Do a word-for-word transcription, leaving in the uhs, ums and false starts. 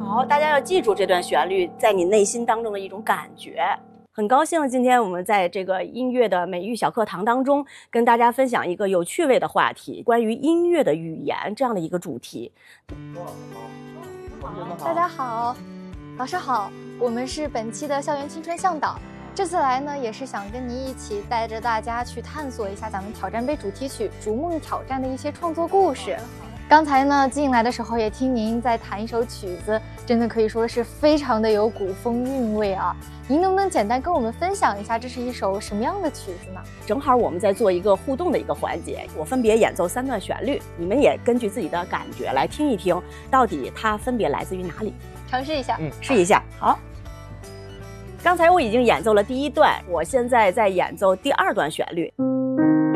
好，大家要记住这段旋律在你内心当中的一种感觉。很高兴今天我们在这个音乐的美育小课堂当中跟大家分享一个有趣味的话题，关于音乐的语言这样的一个主题。 大家好，老师好，我们是本期的校园青春向导。这次来呢，也是想跟您一起带着大家去探索一下咱们挑战杯主题曲《逐梦挑战》的一些创作故事。刚才呢进来的时候也听您在弹一首曲子，真的可以说是非常的有古风韵味啊。您能不能简单跟我们分享一下这是一首什么样的曲子呢？ 正好我们在做一个互动的一个环节，我分别演奏三段旋律，你们也根据自己的感觉来听一听，到底它分别来自于哪里。 尝试一下， 嗯，试一下。好，刚才我已经演奏了第一段，我现在在演奏第二段旋律。